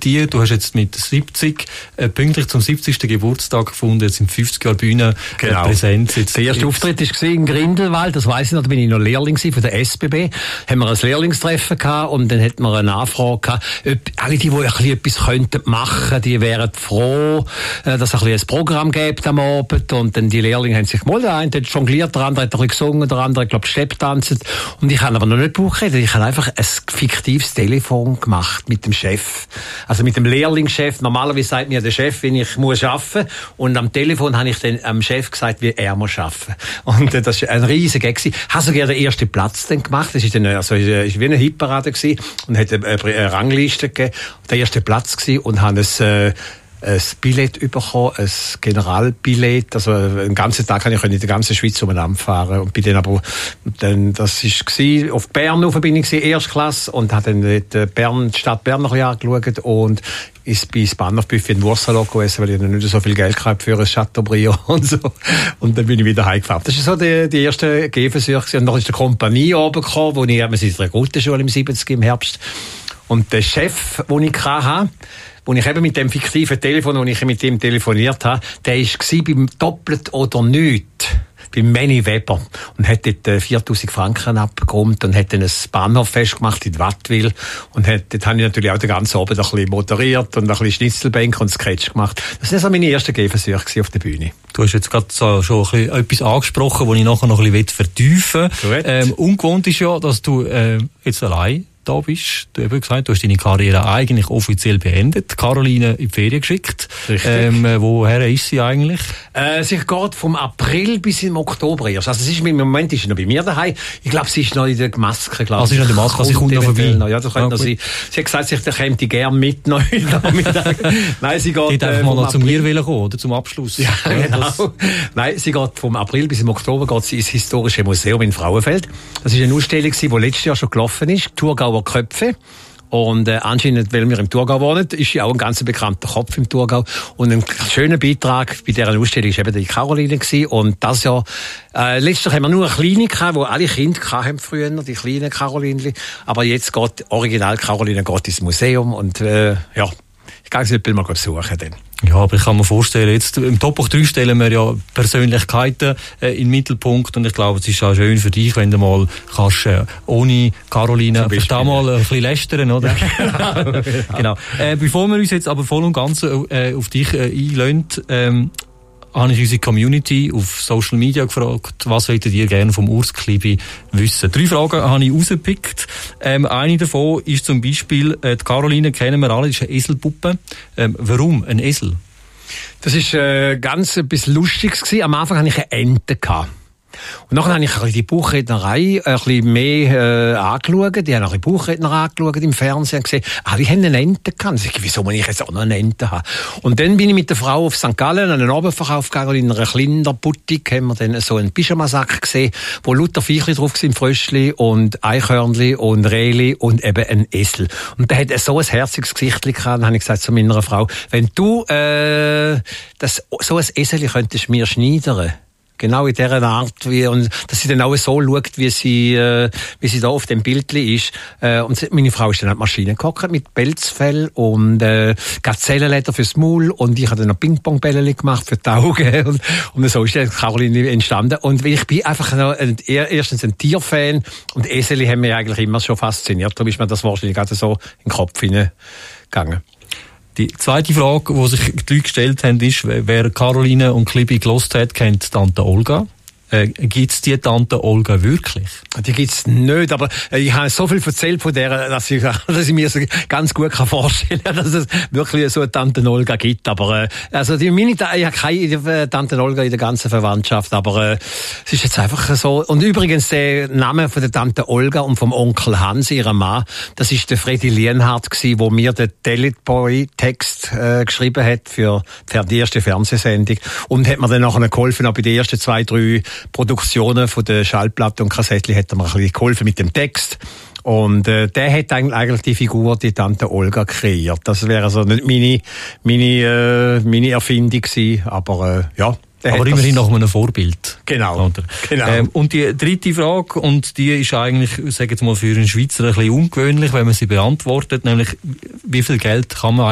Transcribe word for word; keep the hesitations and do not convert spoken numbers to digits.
dir. Du hast jetzt mit siebzig, äh, pünktlich zum siebzigsten Geburtstag gefunden, jetzt sind fünfzig Jahre Bühne genau. äh, präsent. Jetzt, der erste Auftritt war in Grindelwald, das weiss ich noch, da bin ich noch Lehrling von der S B B. Haben wir ein Lehrlingstreffen gehabt und dann hatten wir eine Anfrage gehabt, ob alle die, die ein bisschen etwas könnten machen, die wären froh, äh, dass es ein, ein Programm gibt am Abend, und dann die Lehrlinge haben sich mal, der eine hat jongliert, der andere hat ein bisschen gesungen, der andere, glaube ich, Stepp tanzen, und ich habe aber noch nicht Buch geredet, ich habe einfach ein fiktives Telefon gemacht mit dem Chef, also mit dem Lehrlingschef. Normalerweise sagt mir der Chef, wenn ich muss arbeiten, und am Telefon habe ich dann am Chef gesagt, wie er muss arbeiten. Und äh, das war ein riesiger Gag. Ich habe sogar den ersten Platz dann gemacht, das ist dann, also, ist wie eine Hitparade gewesen, und hat eine, eine Rangliste gegeben, der erste Platz gewesen, und habe es, äh, ein Billett bekommen, ein Generalbillett, also den ganzen Tag kann ich in der ganzen Schweiz umeinander fahren, und bin dann aber, dann, das ist gsi, auf Bern rauf bin ich gsi, Erstklasse, und habe dann die Bern, die Stadt Bern noch ein Jahr geschaut, und ist bei Bahnhofbuffet in Wurstsalat gegessen, weil ich dann nicht so viel Geld gehabt für ein Chateaubriand und so. Und dann bin ich wieder heimgefahren. Das ist so die, die erste Gehversuche. Und dann ist die Kompanie oben gekommen, wo ich, wir sind in der Grundschule im siebzig im Herbst. Und der Chef, den ich hatte, wo ich eben mit dem fiktiven Telefon, wo ich mit ihm telefoniert habe, der war beim Doppelt oder Nichts, beim Manny Weber, und hat dort viertausend Franken abgeräumt und hat dann ein Bahnhoffest gemacht in Wattwil, und hat, dort habe ich natürlich auch den ganzen Abend ein bisschen moderiert und ein bisschen Schnitzelbänke und Sketch gemacht. Das waren so meine ersten Gehversuche auf der Bühne. Du hast jetzt gerade so schon ein bisschen etwas angesprochen, das ich nachher noch ein bisschen vertiefen will. Ähm, ungewohnt ist ja, dass du äh, jetzt allein da bist. Du hast eben gesagt, du hast deine Karriere eigentlich offiziell beendet. Caroline in die Ferien geschickt. Richtig. Ähm, woher ist sie eigentlich? Äh, sie geht vom April bis im Oktober erst. Also sie ist, im Moment ist sie noch bei mir daheim. Ich glaube, sie ist noch in der Maske. Glaub. Also sie ist noch in der Maske, sie kommt noch vorbei. Noch. Ja, das könnte ah, noch sein. Sie hat gesagt, sie käme die gerne mit noch heute Nachmittag. Nein, sie geht... Die darf äh, mal noch zu mir kommen, oder zum Abschluss. Ja, genau. Nein, sie geht vom April bis im Oktober geht sie ins Historische Museum in Frauenfeld. Das ist eine Ausstellung, die letztes Jahr schon gelaufen ist. Thurgauer Köpfe. Und äh, anscheinend, weil wir im Thurgau wohnen, ist sie auch ein ganz bekannter Kopf im Thurgau. Und ein schöner Beitrag bei dieser Ausstellung war eben die Caroline gewesen. Und das Jahr, äh, letztes Jahr haben wir nur eine kleine gehabt, wo alle Kinder hatten früher, die kleinen Carolinchen. Aber jetzt geht original Caroline geht ins Museum, und äh, ja, ich kann sie mal besuchen dann. Ja, aber ich kann mir vorstellen, jetzt im Top drei stellen wir ja Persönlichkeiten äh, in den Mittelpunkt, und ich glaube, es ist auch schön für dich, wenn du mal kannst, äh, ohne Caroline vielleicht auch mal ein bisschen lästern, oder? Ja. Genau. Äh, bevor wir uns jetzt aber voll und ganz äh, auf dich äh, einlösen, ähm, habe ich unsere Community auf Social Media gefragt, was wolltet ihr gerne vom Urs Klibi wissen? Drei Fragen habe ich rausgepickt. Ähm, eine davon ist zum Beispiel, äh, die Caroline kennen wir alle, das ist eine Eselpuppe. Ähm, warum ein Esel? Das ist äh, ganz etwas Lustiges gewesen. Am Anfang hatte ich eine Ente gehabt. Und nachher habe ich ein bisschen die Buchrednerei ein bisschen mehr äh, angeschaut. Die haben auch die Buchredner angeschaut im Fernsehen und gesehen, ah, die haben eine Ente gehabt. Ich sage, wieso muss ich jetzt auch noch eine Ente haben? Und dann bin ich mit der Frau auf Sankt Gallen an einen Abendverkauf gegangen, und in einer Klinderboutique haben wir dann so einen Pyjamasack gesehen, wo lauter Viechli drauf sind, Fröschli und Eichhörnli und Rehli und eben ein Esel. Und der hat so ein herziges Gesicht gehabt. Dann habe ich gesagt zu meiner Frau, wenn du äh, das, so ein Esel könntest mir schneidern, genau in dieser Art, wie, und dass sie dann auch so schaut, wie sie, äh, wie sie da auf dem Bildli ist. Äh, und meine Frau ist dann an die Maschine gehockt mit Pelzfell und äh, Gazellenleder fürs Maul, und ich habe dann noch Ping-Pong-Bälle gemacht für die Augen, und, und so ist dann Caroline entstanden. Und ich bin einfach noch ein, erstens ein Tierfan, und Eseli haben mich eigentlich immer schon fasziniert. Darum ist mir das wahrscheinlich gerade so in den Kopf hineingegangen. Die zweite Frage, die sich die Leute gestellt haben, ist, wer Caroline und Klibi gelost hat, kennt Tante Olga. Äh, gibt's die Tante Olga wirklich? Die gibt's nicht, aber ich habe so viel erzählt von der, dass ich, dass ich mir so ganz gut vorstellen kann, dass es wirklich so eine Tante Olga gibt. Aber äh, also die meine, ich habe keine Tante Olga in der ganzen Verwandtschaft, aber äh, es ist jetzt einfach so. Und übrigens der Name von der Tante Olga und vom Onkel Hans, ihrem Mann, das ist der Freddy Lienhardt gewesen, wo mir den Teletboy-Text äh, geschrieben hat für, für die erste Fernsehsendung, und hat mir dann nachher geholfen, auch bei den ersten zwei, drei Produktionen von der Schallplatte und Kassettchen hat er mir ein bisschen geholfen mit dem Text. Und äh, der hat eigentlich die Figur, die Tante Olga, kreiert. Das wäre also nicht meine, meine, äh, meine Erfindung gewesen, aber äh, ja. Aber immerhin nach einem Vorbild. Genau. Oder? genau. Ähm, und die dritte Frage, und die ist eigentlich, sage jetzt mal, für einen Schweizer ein bisschen ungewöhnlich, wenn man sie beantwortet, nämlich, wie viel Geld kann man